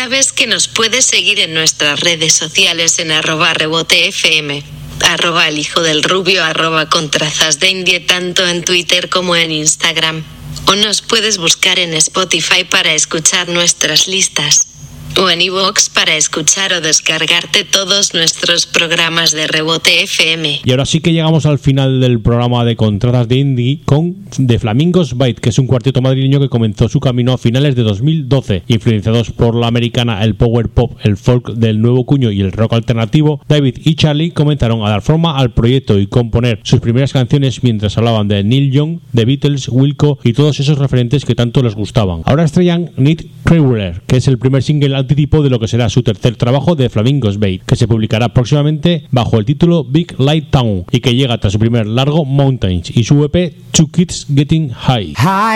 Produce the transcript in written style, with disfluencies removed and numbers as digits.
sabes que nos puedes seguir en nuestras redes sociales en @rebotefm, @el hijo del rubio, @contrazasdeindie, tanto en Twitter como en Instagram. O nos puedes buscar en Spotify para escuchar nuestras listas. O en iVoox para escuchar o descargarte todos nuestros programas de Rebote FM. Y ahora sí que llegamos al final del programa de Contratas de Indie con The Flamingos Bite, que es un cuarteto madrileño que comenzó su camino a finales de 2012. Influenciados por la americana, el power pop, el folk del nuevo cuño y el rock alternativo, David y Charlie comenzaron a dar forma al proyecto y componer sus primeras canciones mientras hablaban de Neil Young, The Beatles, Wilco y todos esos referentes que tanto les gustaban. Ahora estrellan Need Crawler, que es el primer single anticipo de lo que será su tercer trabajo de Flamingos Bite, que se publicará próximamente bajo el título Big Light Town y que llega tras su primer largo Mountains y su EP Two Kids Getting High.